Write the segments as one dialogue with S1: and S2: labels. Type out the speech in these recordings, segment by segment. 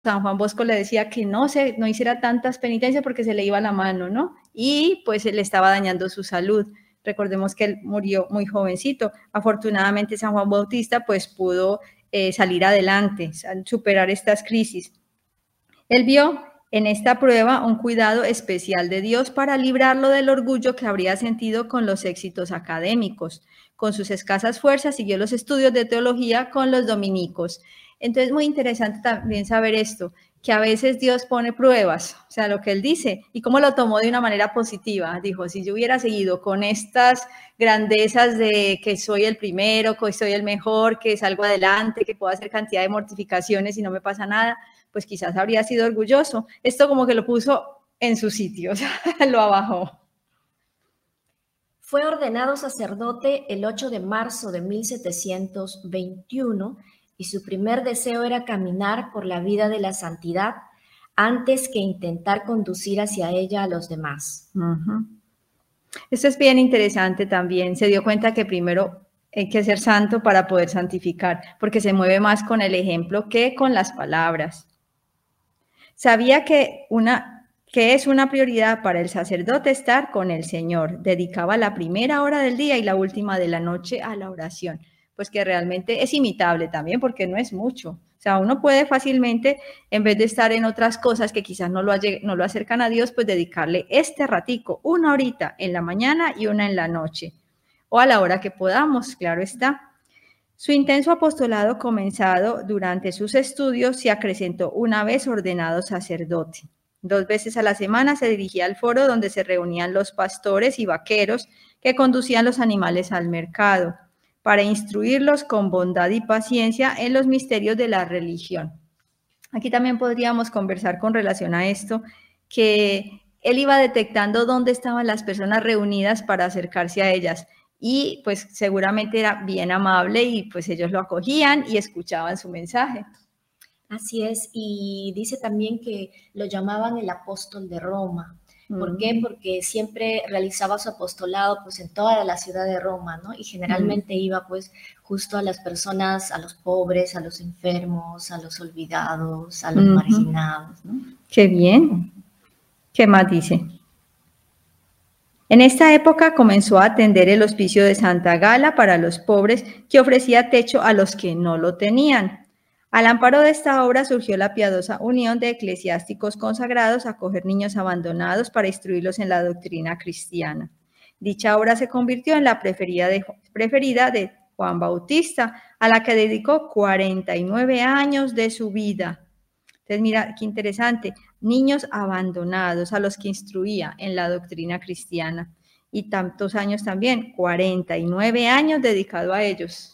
S1: San Juan Bosco le decía que no hiciera tantas penitencias porque se le iba la mano, ¿no? Y pues le estaba dañando su salud. Recordemos que él murió muy jovencito. Afortunadamente San Juan Bautista pues pudo salir adelante, superar estas crisis. Él vio en esta prueba un cuidado especial de Dios para librarlo del orgullo que habría sentido con los éxitos académicos. Con sus escasas fuerzas siguió los estudios de teología con los dominicos. Entonces, muy interesante también saber esto, que a veces Dios pone pruebas, o sea, lo que Él dice, y cómo lo tomó de una manera positiva. Dijo, si yo hubiera seguido con estas grandezas de que soy el primero, que soy el mejor, que salgo adelante, que puedo hacer cantidad de mortificaciones y no me pasa nada, pues quizás habría sido orgulloso. Esto como que lo puso en su sitio, o sea, lo abajó.
S2: Fue ordenado sacerdote el 8 de marzo de 1721 y su primer deseo era caminar por la vida de la santidad antes que intentar conducir hacia ella a los demás.
S1: Esto es bien interesante también. Se dio cuenta que primero hay que ser santo para poder santificar, porque se mueve más con el ejemplo que con las palabras. Sabía que es una prioridad para el sacerdote estar con el Señor. Dedicaba la primera hora del día y la última de la noche a la oración. Pues que realmente es imitable también, porque no es mucho. O sea, uno puede fácilmente, en vez de estar en otras cosas que quizás no lo acercan a Dios, pues dedicarle este ratico, una horita en la mañana y una en la noche. O a la hora que podamos, claro está. Su intenso apostolado comenzado durante sus estudios se acrecentó una vez ordenado sacerdote. 2 veces a la semana se dirigía al foro donde se reunían los pastores y vaqueros que conducían los animales al mercado, para instruirlos con bondad y paciencia en los misterios de la religión. Aquí también podríamos conversar con relación a esto, que él iba detectando dónde estaban las personas reunidas para acercarse a ellas. Y pues seguramente era bien amable y pues ellos lo acogían y escuchaban su mensaje.
S2: Así es, y dice también que lo llamaban el apóstol de Roma. ¿Por qué? Porque siempre realizaba su apostolado pues en toda la ciudad de Roma, ¿no? Y generalmente iba pues justo a las personas, a los pobres, a los enfermos, a los olvidados, a los marginados, ¿no?
S1: Qué bien. ¿Qué más dice? En esta época comenzó a atender el hospicio de Santa Gala para los pobres, que ofrecía techo a los que no lo tenían. Al amparo de esta obra surgió la piadosa unión de eclesiásticos consagrados a acoger niños abandonados para instruirlos en la doctrina cristiana. Dicha obra se convirtió en la preferida de Juan Bautista, a la que dedicó 49 años de su vida. Entonces, mira, qué interesante, niños abandonados a los que instruía en la doctrina cristiana. Y tantos años también, 49 años dedicado a ellos.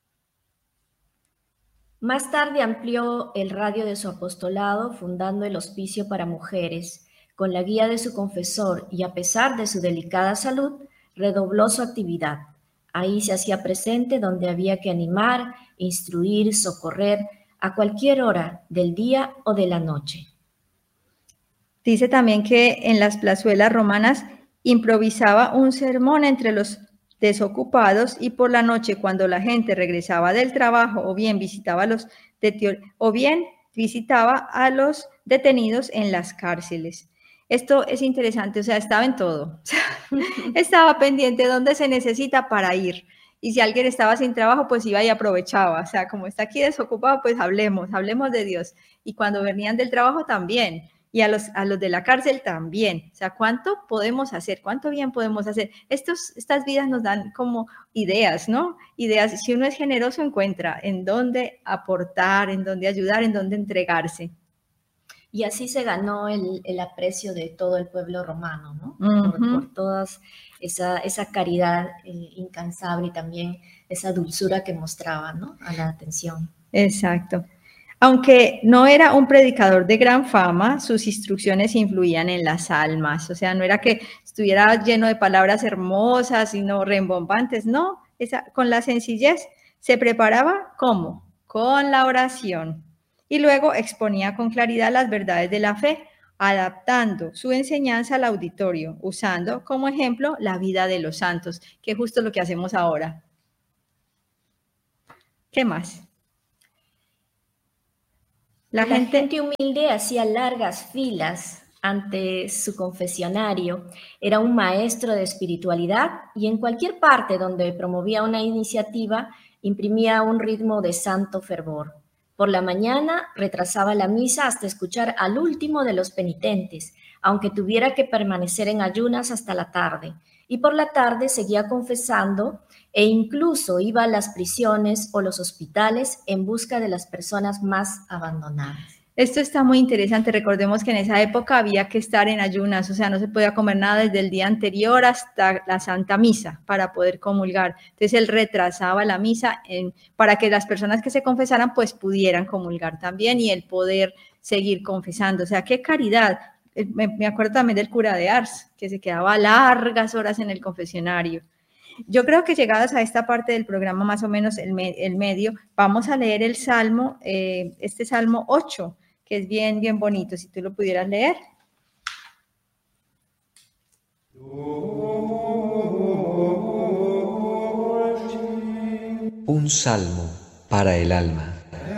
S2: Más tarde amplió el radio de su apostolado, fundando el Hospicio para Mujeres. Con la guía de su confesor y a pesar de su delicada salud, redobló su actividad. Ahí se hacía presente donde había que animar, instruir, socorrer, a cualquier hora del día o de la noche.
S1: Dice también que en las plazuelas romanas improvisaba un sermón entre los desocupados y por la noche, cuando la gente regresaba del trabajo o bien visitaba a los detenidos en las cárceles. Esto es interesante, o sea, estaba en todo. Estaba pendiente de dónde se necesita para ir. Y si alguien estaba sin trabajo, pues iba y aprovechaba. O sea, como está aquí desocupado, pues hablemos de Dios. Y cuando venían del trabajo también. Y a los de la cárcel también. O sea, ¿cuánto podemos hacer? ¿Cuánto bien podemos hacer? Estas vidas nos dan como ideas, ¿no? Ideas. Si uno es generoso, encuentra en dónde aportar, en dónde ayudar, en dónde entregarse.
S2: Y así se ganó el aprecio de todo el pueblo romano, ¿no? Por toda esa caridad incansable y también esa dulzura que mostraba, ¿no? A la atención.
S1: Exacto. Aunque no era un predicador de gran fama, sus instrucciones influían en las almas. O sea, no era que estuviera lleno de palabras hermosas y no rembombantes, no. Con la sencillez se preparaba, ¿cómo? Con la oración. Y luego exponía con claridad las verdades de la fe, adaptando su enseñanza al auditorio, usando como ejemplo la vida de los santos, que es justo lo que hacemos ahora. ¿Qué más?
S2: La gente humilde hacía largas filas ante su confesionario. Era un maestro de espiritualidad y en cualquier parte donde promovía una iniciativa imprimía un ritmo de santo fervor. Por la mañana retrasaba la misa hasta escuchar al último de los penitentes, aunque tuviera que permanecer en ayunas hasta la tarde. Y por la tarde seguía confesando e incluso iba a las prisiones o los hospitales en busca de las personas más abandonadas.
S1: Esto está muy interesante. Recordemos que en esa época había que estar en ayunas, o sea, no se podía comer nada desde el día anterior hasta la Santa Misa para poder comulgar. Entonces él retrasaba la misa para que las personas que se confesaran pues pudieran comulgar también y el poder seguir confesando. O sea, qué caridad. Me acuerdo también del cura de Ars, que se quedaba largas horas en el confesionario. Yo creo que llegadas a esta parte del programa, más o menos el medio, vamos a leer el Salmo, este Salmo 8, que es bien, bien bonito, si tú lo pudieras leer.
S3: Un salmo para el alma.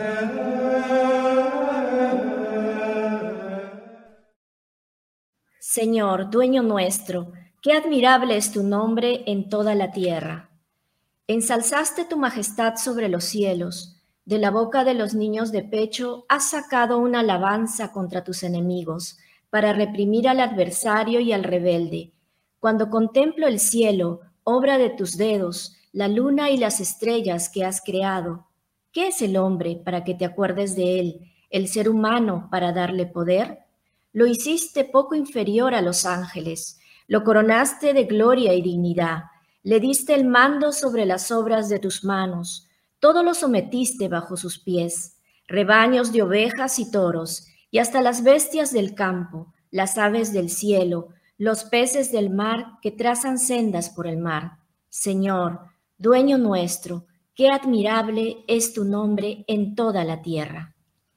S2: Señor, dueño nuestro, qué admirable es tu nombre en toda la tierra. Ensalzaste tu majestad sobre los cielos. De la boca de los niños de pecho has sacado una alabanza contra tus enemigos, para reprimir al adversario y al rebelde. Cuando contemplo el cielo, obra de tus dedos, la luna y las estrellas que has creado. ¿Qué es el hombre para que te acuerdes de él, el ser humano para darle poder? Lo hiciste poco inferior a los ángeles, lo coronaste de gloria y dignidad. Le diste el mando sobre las obras de tus manos, todo lo sometiste bajo sus pies, rebaños de ovejas y toros, y hasta las bestias del campo, las aves del cielo, los peces del mar que trazan sendas por el mar. Señor, dueño nuestro, qué admirable es tu nombre en toda la tierra.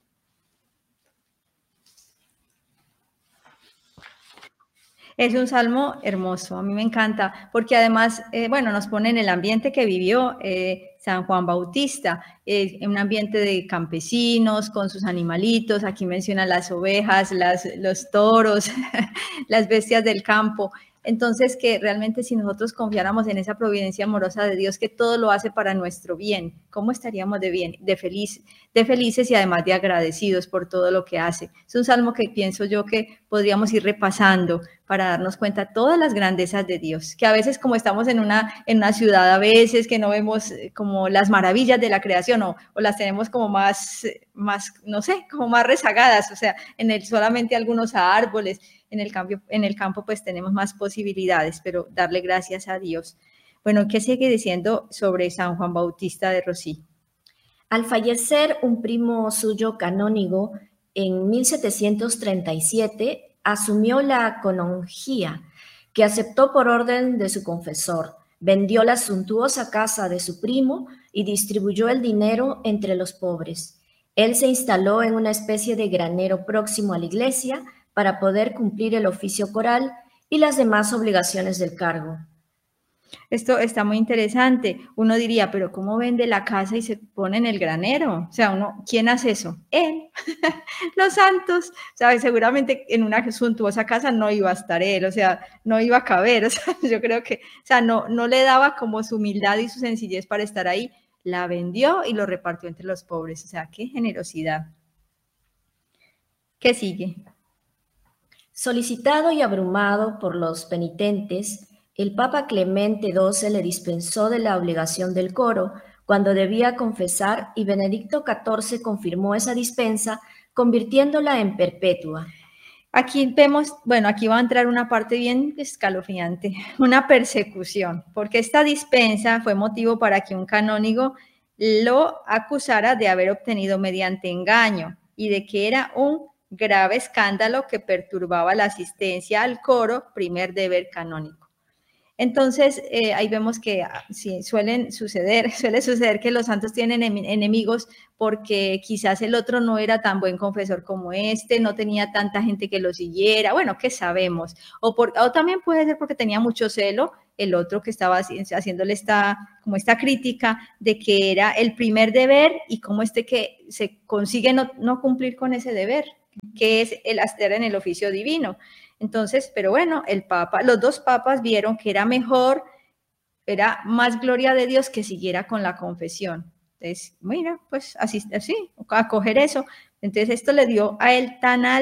S1: Es un salmo hermoso, a mí me encanta, porque además, bueno, nos pone en el ambiente que vivió San Juan Bautista, en un ambiente de campesinos, con sus animalitos, aquí menciona las ovejas, los toros, las bestias del campo. Entonces, que realmente si nosotros confiáramos en esa providencia amorosa de Dios, que todo lo hace para nuestro bien, ¿cómo estaríamos de felices y además de agradecidos por todo lo que hace? Es un salmo que pienso yo que podríamos ir repasando para darnos cuenta de todas las grandezas de Dios, que a veces como estamos en una ciudad a veces que no vemos como las maravillas de la creación o las tenemos como más, no sé, como más rezagadas, o sea, solamente algunos árboles, en el campo pues tenemos más posibilidades, pero darle gracias a Dios. Bueno, ¿qué sigue diciendo sobre San Juan Bautista de Rosí?
S2: Al fallecer un primo suyo canónigo en 1737, asumió la canonjía, que aceptó por orden de su confesor, vendió la suntuosa casa de su primo y distribuyó el dinero entre los pobres. Él se instaló en una especie de granero próximo a la iglesia para poder cumplir el oficio coral y las demás obligaciones del cargo.
S1: Esto está muy interesante. Uno diría, pero ¿cómo vende la casa y se pone en el granero? O sea, ¿quién hace eso? Él, los santos. ¿Sabes? Seguramente en una suntuosa casa no iba a estar él, o sea, no iba a caber. O sea, yo creo que, o sea, no le daba como su humildad y su sencillez para estar ahí. La vendió y lo repartió entre los pobres. O sea, qué generosidad. ¿Qué sigue?
S2: Solicitado y abrumado por los penitentes, el Papa Clemente XII le dispensó de la obligación del coro cuando debía confesar y Benedicto XIV confirmó esa dispensa, convirtiéndola en perpetua.
S1: Aquí vemos, bueno, aquí va a entrar una parte bien escalofriante, una persecución, porque esta dispensa fue motivo para que un canónigo lo acusara de haber obtenido mediante engaño y de que era un grave escándalo que perturbaba la asistencia al coro, primer deber canónico. Entonces, ahí vemos que sí, suele suceder que los santos tienen enemigos porque quizás el otro no era tan buen confesor como este, no tenía tanta gente que lo siguiera, bueno, ¿qué sabemos? O también puede ser porque tenía mucho celo el otro que estaba haciéndole esta crítica de que era el primer deber y cómo que se consigue no cumplir con ese deber, que es el estar en el oficio divino. Entonces, pero bueno, los dos papas vieron que era mejor, era más gloria de Dios que siguiera con la confesión. Entonces, mira, pues así, acoger eso. Entonces, esto le dio a él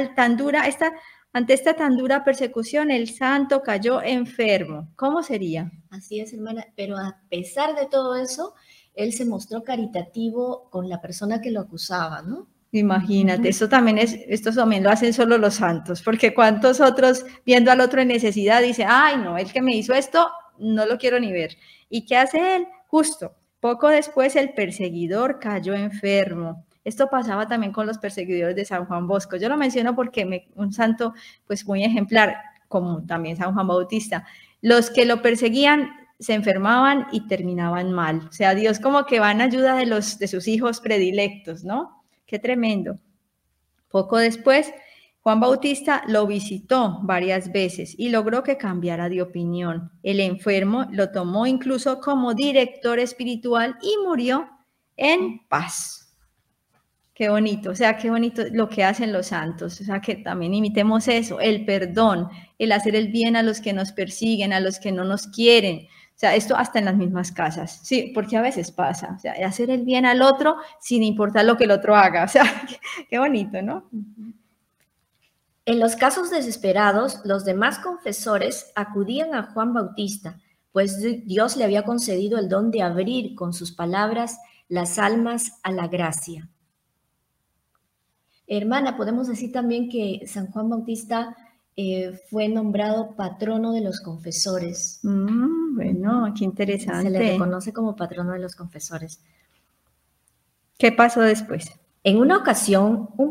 S1: ante esta tan dura persecución, el santo cayó enfermo. ¿Cómo sería?
S2: Así es, hermana, pero a pesar de todo eso, él se mostró caritativo con la persona que lo acusaba, ¿no?
S1: Imagínate, esto también lo hacen solo los santos, porque cuántos otros viendo al otro en necesidad dicen, ay no, el que me hizo esto no lo quiero ni ver. ¿Y qué hace él? Justo, poco después el perseguidor cayó enfermo. Esto pasaba también con los perseguidores de San Juan Bosco. Yo lo menciono porque un santo pues muy ejemplar, como también San Juan Bautista. Los que lo perseguían se enfermaban y terminaban mal. O sea, Dios como que va en ayuda de sus hijos predilectos, ¿no? Qué tremendo. Poco después, Juan Bautista lo visitó varias veces y logró que cambiara de opinión. El enfermo lo tomó incluso como director espiritual y murió en paz. Qué bonito, o sea, qué bonito lo que hacen los santos, o sea, que también imitemos eso, el perdón, el hacer el bien a los que nos persiguen, a los que no nos quieren. O sea, esto hasta en las mismas casas, sí, porque a veces pasa, o sea, hacer el bien al otro sin importar lo que el otro haga, o sea, qué bonito, ¿no?
S2: En los casos desesperados, los demás confesores acudían a Juan Bautista, pues Dios le había concedido el don de abrir con sus palabras las almas a la gracia. Hermana, podemos decir también que San Juan Bautista fue nombrado patrono de los confesores.
S1: Bueno, qué interesante.
S2: Se le reconoce como patrono de los confesores.
S1: ¿Qué pasó después?
S2: En una ocasión, un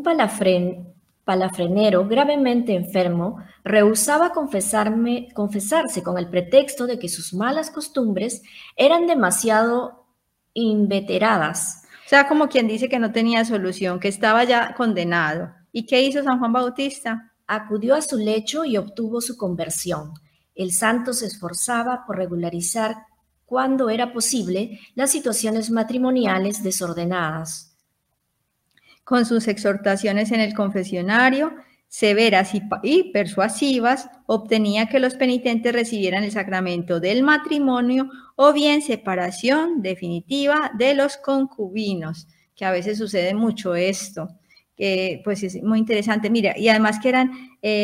S2: palafrenero gravemente enfermo rehusaba confesarse con el pretexto de que sus malas costumbres eran demasiado inveteradas.
S1: O sea, como quien dice que no tenía solución, que estaba ya condenado. ¿Y qué hizo San Juan Bautista?
S2: Acudió a su lecho y obtuvo su conversión. El santo se esforzaba por regularizar, cuando era posible, las situaciones matrimoniales desordenadas.
S1: Con sus exhortaciones en el confesionario, severas y persuasivas, obtenía que los penitentes recibieran el sacramento del matrimonio o bien separación definitiva de los concubinos, que a veces sucede mucho esto. Pues es muy interesante. Mira, y además que eran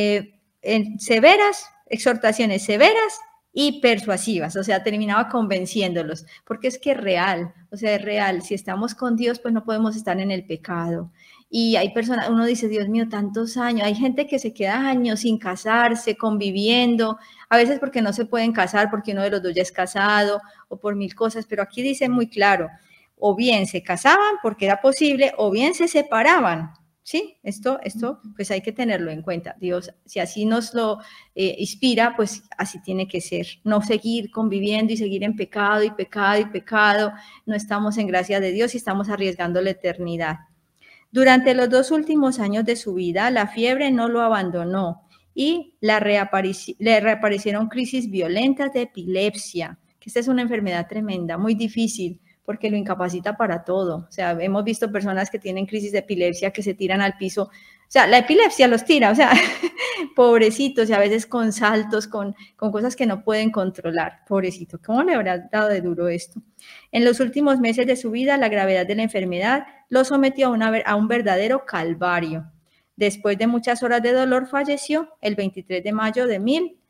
S1: exhortaciones severas y persuasivas, o sea, terminaba convenciéndolos, porque es que es real, o sea, es real. Si estamos con Dios, pues no podemos estar en el pecado. Y hay personas, uno dice, Dios mío, tantos años, hay gente que se queda años sin casarse, conviviendo, a veces porque no se pueden casar, porque uno de los dos ya es casado, o por mil cosas, pero aquí dice muy claro, o bien se casaban porque era posible, o bien se separaban. Sí, esto pues hay que tenerlo en cuenta. Dios, si así nos lo inspira, pues así tiene que ser. No seguir conviviendo y seguir en pecado y pecado y pecado. No estamos en gracia de Dios y estamos arriesgando la eternidad. Durante los 2 últimos años de su vida, la fiebre no lo abandonó y le reaparecieron crisis violentas de epilepsia, que esta es una enfermedad tremenda, muy difícil, porque lo incapacita para todo. O sea, hemos visto personas que tienen crisis de epilepsia que se tiran al piso. O sea, la epilepsia los tira, o sea, pobrecitos, y a veces con saltos, con cosas que no pueden controlar. Pobrecito, ¿cómo le habrá dado de duro esto? En los últimos meses de su vida, la gravedad de la enfermedad lo sometió a un verdadero calvario. Después de muchas horas de dolor, falleció el 23 de mayo de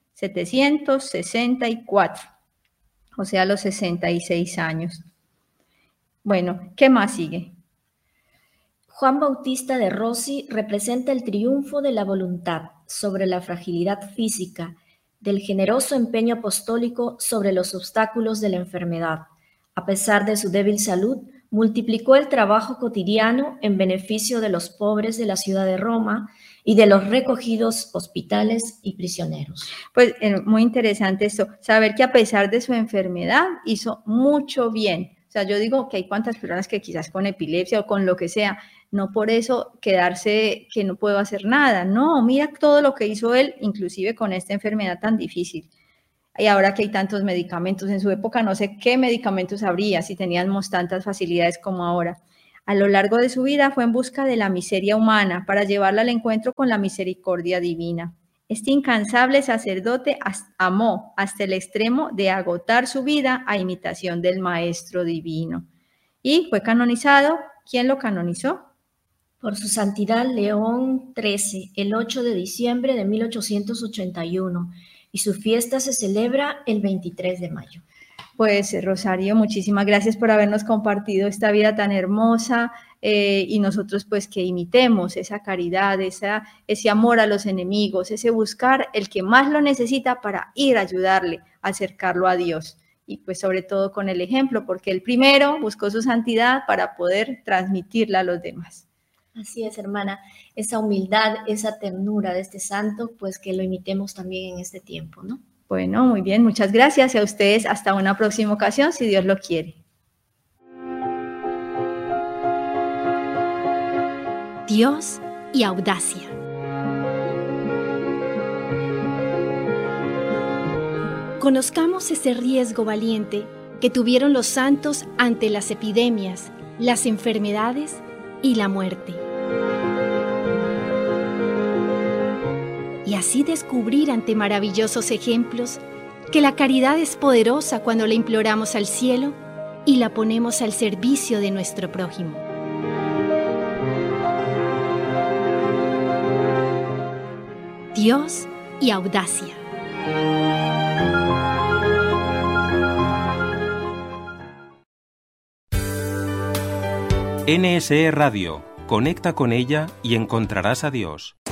S1: 1764, o sea, a los 66 años. Bueno, ¿qué más sigue?
S2: Juan Bautista de Rossi representa el triunfo de la voluntad sobre la fragilidad física, del generoso empeño apostólico sobre los obstáculos de la enfermedad. A pesar de su débil salud, multiplicó el trabajo cotidiano en beneficio de los pobres de la ciudad de Roma y de los recogidos hospitales y prisioneros.
S1: Pues muy interesante esto, saber que a pesar de su enfermedad hizo mucho bien. O sea, yo digo que hay cuantas personas que quizás con epilepsia o con lo que sea, no por eso quedarse que no puedo hacer nada. No, mira todo lo que hizo él, inclusive con esta enfermedad tan difícil. Y ahora que hay tantos medicamentos, en su época no sé qué medicamentos habría si teníamos tantas facilidades como ahora. A lo largo de su vida fue en busca de la miseria humana para llevarla al encuentro con la misericordia divina. Este incansable sacerdote amó hasta el extremo de agotar su vida a imitación del Maestro Divino. Y fue canonizado. ¿Quién lo canonizó?
S2: Por su santidad León XIII, el 8 de diciembre de 1881. Y su fiesta se celebra el 23 de mayo.
S1: Pues Rosario, muchísimas gracias por habernos compartido esta vida tan hermosa y nosotros pues que imitemos esa caridad, ese amor a los enemigos, ese buscar el que más lo necesita para ir a ayudarle, a acercarlo a Dios. Y pues sobre todo con el ejemplo, porque él primero buscó su santidad para poder transmitirla a los demás.
S2: Así es, hermana, esa humildad, esa ternura de este santo, pues que lo imitemos también en este tiempo, ¿no?
S1: Bueno, muy bien, muchas gracias y a ustedes hasta una próxima ocasión, si Dios lo quiere.
S4: Dios y audacia. Conozcamos ese riesgo valiente que tuvieron los santos ante las epidemias, las enfermedades y la muerte. Y así descubrir ante maravillosos ejemplos que la caridad es poderosa cuando la imploramos al cielo y la ponemos al servicio de nuestro prójimo. Dios y audacia.
S5: NSE Radio. Conecta con ella y encontrarás a Dios.